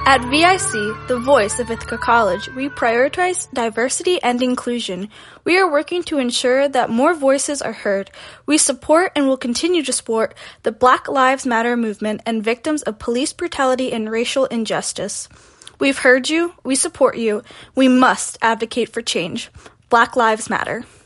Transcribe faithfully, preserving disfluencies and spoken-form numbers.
At V I C, the voice of Ithaca College, we prioritize diversity and inclusion. We are working to ensure that more voices are heard. We support and will continue to support the Black Lives Matter movement and victims of police brutality and racial injustice. We've heard you. We support you. We must advocate for change. Black Lives Matter.